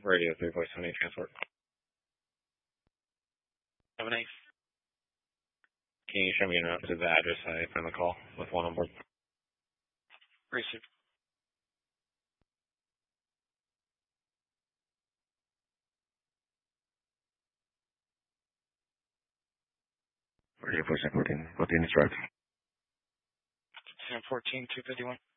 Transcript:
Radio 3.70 transport. 7-8. Can you show me a note to the address I found the call with one on board? Received. Radio 414. What the instruct? 10-14, 251.